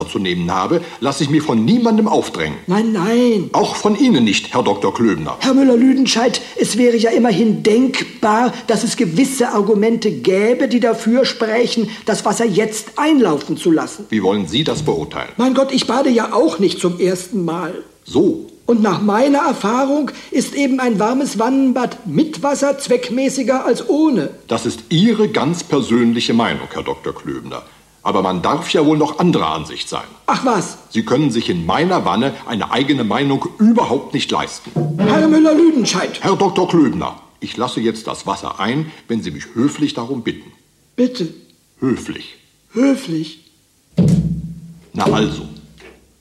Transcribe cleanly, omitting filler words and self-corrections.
zu nehmen habe, lasse ich mir von niemandem aufdrängen. Nein, nein. Auch von Ihnen nicht, Herr Dr. Klöbner. Herr Müller-Lüdenscheid, es wäre ja immerhin denkbar, dass es gewisse Argumente gäbe, die dafür sprächen, das Wasser jetzt einlaufen zu lassen. Wie wollen Sie das beurteilen? Mein Gott, ich bade ja auch nicht zum ersten Mal. So. Und nach meiner Erfahrung ist eben ein warmes Wannenbad mit Wasser zweckmäßiger als ohne. Das ist Ihre ganz persönliche Meinung, Herr Dr. Klöbner. Aber man darf ja wohl noch anderer Ansicht sein. Ach was? Sie können sich in meiner Wanne eine eigene Meinung überhaupt nicht leisten. Herr Müller-Lüdenscheid. Herr Dr. Klöbner, ich lasse jetzt das Wasser ein, wenn Sie mich höflich darum bitten. Bitte. Höflich. Höflich. Na also.